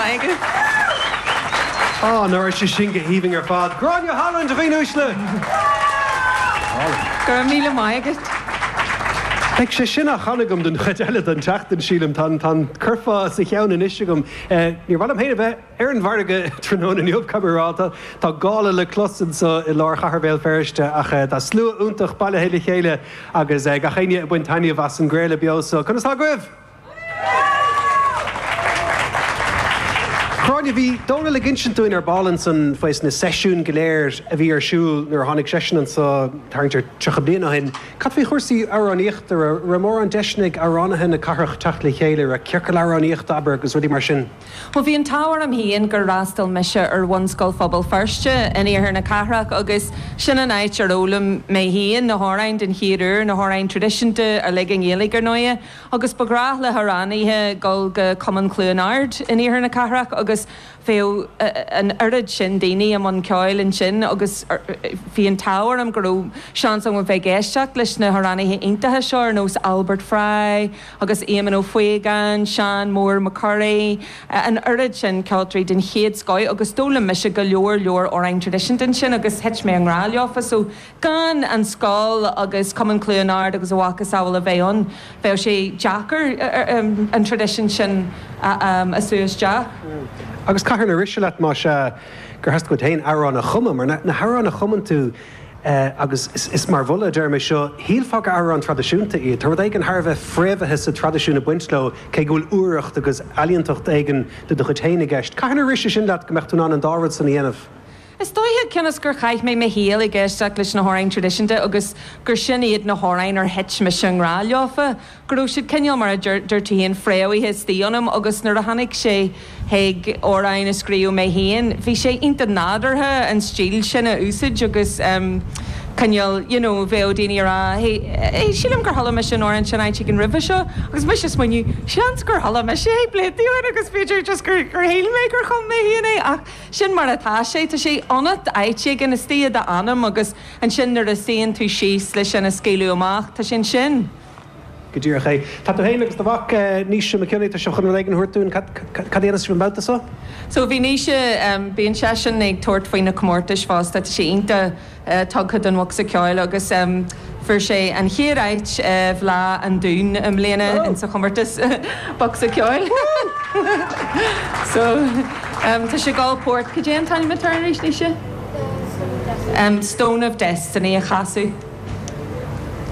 maigad. Nuair sé sin go híhing ar fád. Gráinne Halland a bhíon úsle. Gur míle maigad. Ag sé sinna chanagam den chuile an teachtain sílam tan curfa sa cheann in isisegum. Níor bhil am héana bheith ar an bharige tróna níomh cabaráta tá gála le closan sa i lár chaharbéil feriste ach tá slú úntaach bailile héile chéile agus ga chéine buin taine bhas an gréile beosa. Conas tá goibh? Chráinne bhí dóna le ginsin túin ar balans an fáis na seisiún goléir a bhí ar siúil nuair tháinig seisian sa tarntar tucha bliana hin. Cad bhí chuirsaí aráníocht ar ramór an deisnig aránathe na carach techt le chéile a ceircail aráníocht aber agus rudí mar sin. Well, bhí an táhar am híon gur rástal meise ar one scoil phobal firste in éar na carach agus sin an áit ar ólam mé híon na hárain den chiaúr na hárain tradiisiúnta ar legging éalaigh ar nóia agus bagrách le haráníthe gáil go cumann clúanard in éar na carach agus féo an urid sin daoine am an ceáil in sin agus bhí an táhar am gurú seans an bheith géisteach leis na haráníthe iontathe seo ar nós Albert Fry agus Éamonn Ó Fuigan, Sean Moore McCurry an urid sin ceiltrí den chéad scoil agus dóla meise go leor orain tradition den sin agus heit mé an ráleofa so gan an scáil agus cumann clúanard agus bhhacha sábhal a bheith bheith sé Jackar an tradition sin a suas Jack. Agus caiir na riise leat má se gur heas go tain árán a chuma mar na harán a chumann tú agus is mar bhla dearrma seo híalfága árán tradiisiúnta iad. Tá ag an thbheith fréimhethe sa tradiisiúna buintló cé gúil uaireacht agus ealaíontacht éigen do do chutéine gceist. Caiir na riise sin leat go mechtún an dárad san dhéanamh. Is dóithe cenas gur chaith mé héal I gceisteach leis na hárain tradiisiúnta agus gur sin iad na hárain ar het me sin ráleofa. Gurú siad ceal mar a dúirtaíon fréoíthe tíanam agus nuair a hanig sé héag óráin a scríú mé héan. Bhí sé inta nádartha an stíl sin a úsid agus Canal, bheith daoine ra, sílam gur hala me sin áan sin áid an ribh seo, agus mu is muú sean gur hala me sé blétíúin agus féidir just gur héil mé gur chum mé híana ach sin mar atá sé tá sé anat áite gan na stíad a anam agus an sin ar a séon tú síos leis sin na scéú amach tá sin. Godíir ché. Tá héine agus do bhac níos sem ceanna a seochan leigen thuirtún cadéana sin bouta so? So bhí níise bíon se sin ag tuairt faoin na cummórtais fásta sé inta tugchad an mhacha ceáil agus fir sé an chéráit bhlá an dún am léana in sa chumórtas boxa ceáil. So tá sé gáilpót go dé an taine matéis níise? Stone of Destiny a chaú.